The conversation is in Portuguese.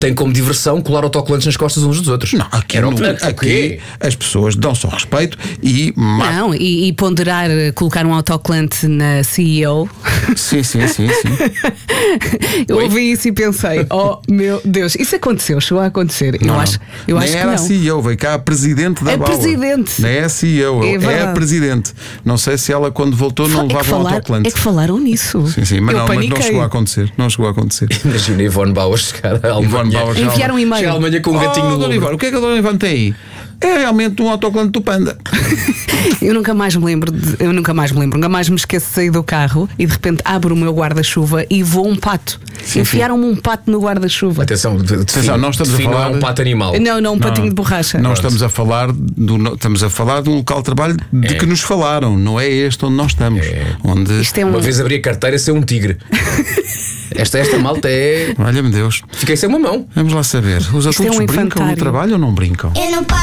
tem como diversão colar autocolantes nas costas uns dos outros. Não, aqui as pessoas dão-se ao respeito e não, e ponderar colocar um autocolante na CEO. Sim. Eu ouvi isso e pensei, oh meu Deus, isso aconteceu, chegou a acontecer. Eu acho que era não. A CEO, veio cá a presidente da Bauer. Presidente. Não é a CEO, é a presidente. Não sei se ela, quando voltou, não levava um autocolante. É que falaram nisso. Sim, mas não chegou a acontecer. Imagina Ivone Bauer chegar à Alemanha. Enviar um e-mail. Chegar à Alemanha com um gatinho no ombro. O que é que a Dona Ivone tem aí? É realmente um autocolante do Panda. Eu nunca mais me lembro, nunca mais me esqueço de sair do carro e de repente abro o meu guarda-chuva e voa um pato. Enfiaram-me um pato no guarda-chuva. Atenção, não estamos a falar. Não é um pato animal. Não, um patinho de borracha. Não estamos a falar estamos a falar de um local de trabalho de que nos falaram. Não é este onde nós estamos. Uma vez abri a carteira sem um tigre. Esta malta é. Olha-me Deus. Fiquei sem uma mão. Vamos lá saber. Os adultos brincam no trabalho ou não brincam?